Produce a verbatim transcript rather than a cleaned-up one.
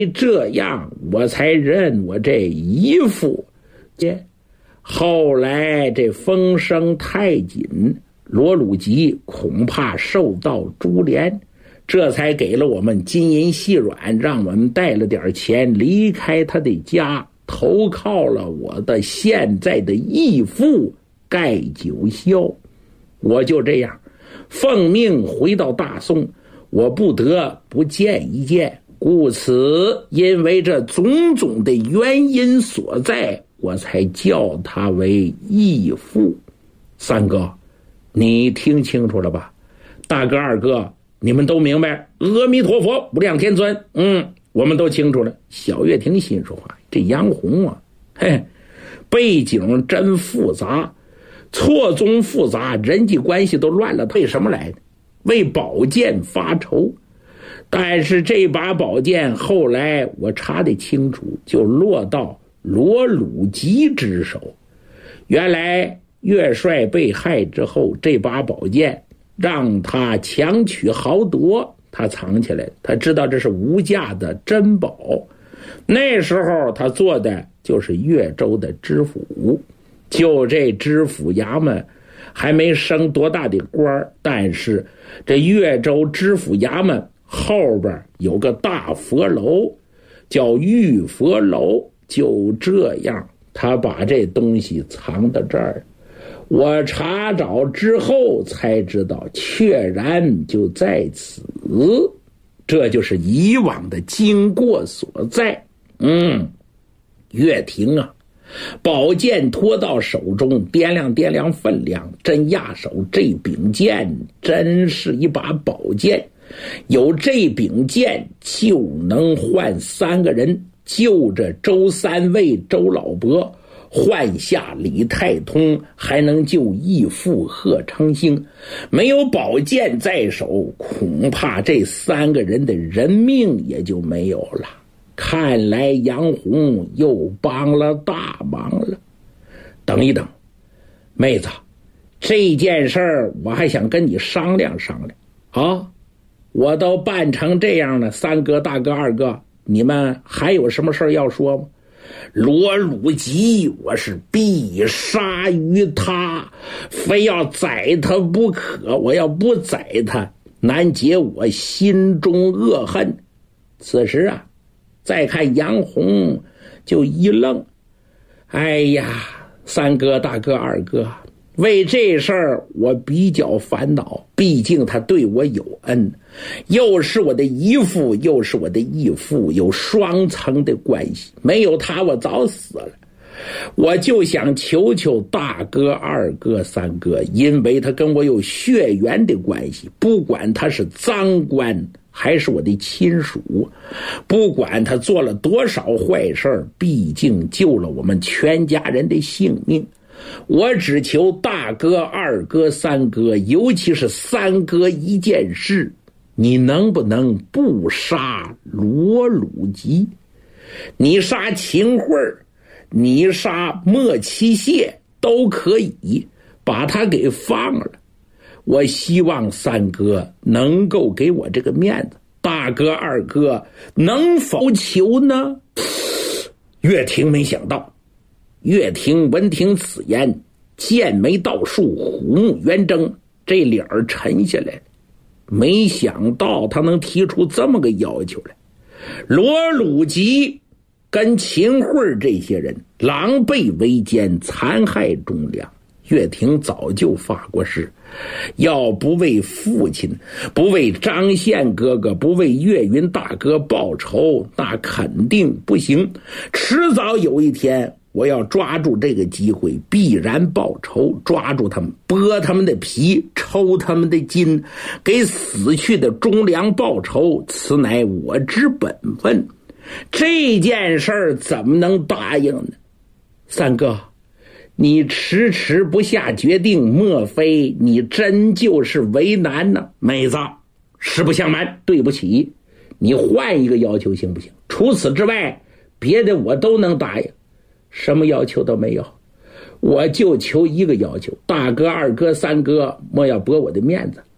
这样我才认我这姨父。后来这风声太紧，罗鲁吉恐怕受到株连，这才给了我们金银细软，让我们带了点钱离开他的家，投靠了我的现在的义父盖九霄。我就这样奉命回到大宋，我不得不见一见，故此因为这种种的原因所在，我才叫他为义父。三哥，你听清楚了吧？大哥二哥，你们都明白？阿弥陀佛，无量天尊。嗯，我们都清楚了。小月亭心说话，这杨红啊，嘿，背景真复杂，错综复杂，人际关系都乱了。为什么来的？为宝剑发愁。但是这把宝剑后来我查得清楚，就落到罗鲁吉之手。原来岳帅被害之后，这把宝剑让他强取豪夺，他藏起来，他知道这是无价的珍宝。那时候他做的就是岳州的知府，就这知府衙门还没升多大的官，但是这岳州知府衙门后边有个大佛楼，叫玉佛楼。就这样，他把这东西藏到这儿。我查找之后才知道，确然就在此。这就是以往的经过所在。嗯，岳霆啊，宝剑托到手中，掂量掂量分量，真压手，这柄剑真是一把宝剑。有这柄剑就能换三个人，救着周三位周老伯，换下李太通，还能救义父贺成兴。没有宝剑在手，恐怕这三个人的人命也就没有了。看来杨红又帮了大忙了。等一等，妹子，这件事儿我还想跟你商量商量啊！我都办成这样了，三哥、大哥、二哥，你们还有什么事要说吗？罗鲁吉，我是必杀于他，非要宰他不可。我要不宰他，难解我心中恶恨。此时啊，再看杨红就一愣。哎呀，三哥、大哥、二哥，为这事儿我比较烦恼，毕竟他对我有恩，又是我的姨父，又是我的义父，有双层的关系。没有他，我早死了。我就想求求大哥、二哥、三哥，因为他跟我有血缘的关系，不管他是赃官还是我的亲属，不管他做了多少坏事，毕竟救了我们全家人的性命。我只求大哥、二哥、三哥，尤其是三哥一件事，你能不能不杀罗鲁吉？你杀秦桧，你杀莫七谢都可以，把他给放了。我希望三哥能够给我这个面子，大哥、二哥能否求呢？岳霆没想到，岳霆闻听此言，剑眉倒竖，虎目圆睁，这脸儿沉下来。没想到他能提出这么个要求来。罗鲁吉跟秦桧这些人狼狈为奸，残害忠良。岳霆早就发过誓，要不为父亲，不为张宪哥哥，不为岳云大哥报仇，那肯定不行。迟早有一天，我要抓住这个机会，必然报仇，抓住他们，剥他们的皮，抽他们的筋，给死去的忠良报仇，此乃我之本分。这件事儿怎么能答应呢？三哥，你迟迟不下决定，莫非你真就是为难呢？妹子，实不相瞒，对不起，你换一个要求行不行？除此之外，别的我都能答应。什么要求都没有，我就求一个要求，大哥、二哥、三哥，莫要驳我的面子。